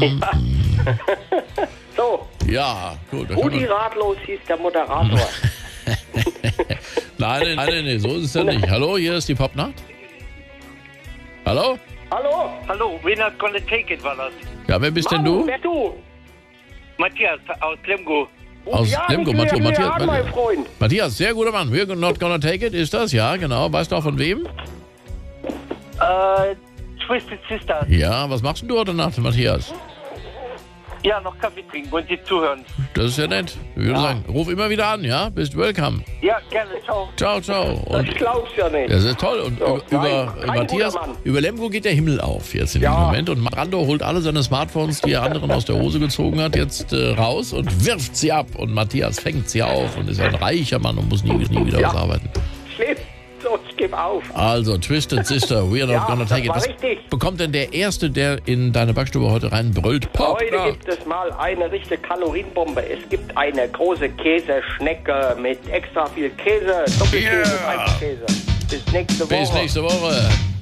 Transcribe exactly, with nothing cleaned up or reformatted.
Hm. So, Ja, gut. Rudi Ratlos hieß der Moderator. Nein, nein, nein, nein, so ist es ja nicht. Hallo, hier ist die Popnacht. Hallo? Hallo? Hallo, Winner Gonna Take It war das. Ja, wer bist denn Manu, du? wer du? Matthias aus Lemgo. Aus ja, Lemgo, ich Matthias, will ja Matthias, an, mein Matthias. Freund. Matthias, sehr guter Mann. We're not gonna take it, ist das? Ja, genau. Weißt du auch von wem? Äh, Twisted Sister. Ja, was machst denn du heute Nacht, Matthias? Ja, noch Kaffee trinken und Sie zuhören. Das ist ja nett. Ich würde sagen, ruf immer wieder an, ja? Bist welcome. Ja, gerne, ciao. Ciao, ciao. Das Und glaubst du ja nicht. das ist toll. Und So, über, nein, über kein Matthias, guter Mann. über Lemgo geht der Himmel auf jetzt in Ja. diesem Moment. Und Brando holt alle seine Smartphones, die er anderen aus der Hose gezogen hat, jetzt äh, raus und wirft sie ab. Und Matthias fängt sie auf und ist ein reicher Mann und muss nie, nie wieder Ja. was arbeiten. Schlimm, so, ich gebe auf. Also, Twisted Sister, we're not Ja, gonna das take it. war Was richtig. bekommt denn der Erste, der in deine Backstube heute reinbrüllt? Pop, Heute na. gibt es mal eine richtige Kalorienbombe. Es gibt eine große Käseschnecke mit extra viel Käse, Doppelkäse, Yeah. Eiskäse. Bis nächste Woche. Bis nächste Woche.